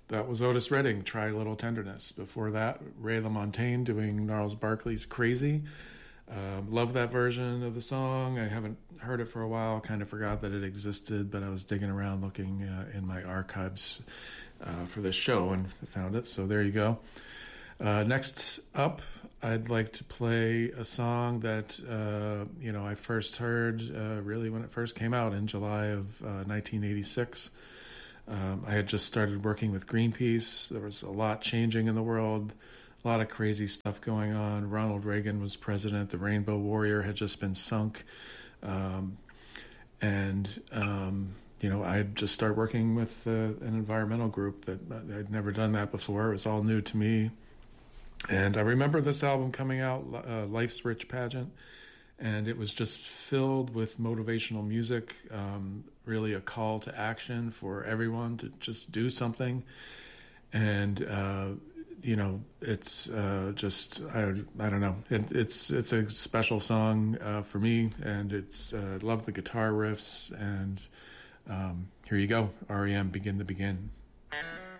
That was Otis Redding, Try a Little Tenderness. Before that, Ray LaMontagne doing Gnarls Barkley's Crazy. Love that version of the song. I haven't heard it for a while, kind of forgot that it existed, but I was digging around looking in my archives for this show and found it, so there you go. Next up, I'd like to play a song that I first heard really when it first came out in July of 1986. I had just started working with Greenpeace. There was a lot changing in the world, a lot of crazy stuff going on. Ronald Reagan was president. The Rainbow Warrior had just been sunk. I had just started working with an environmental group that I'd never done that before. It was all new to me. And I remember this album coming out, Life's Rich Pageant, and it was just filled with motivational music, really a call to action for everyone to just do something. And, it's just, I don't know, it's a special song for me, and it's, love the guitar riffs, and here you go, REM, Begin to Begin.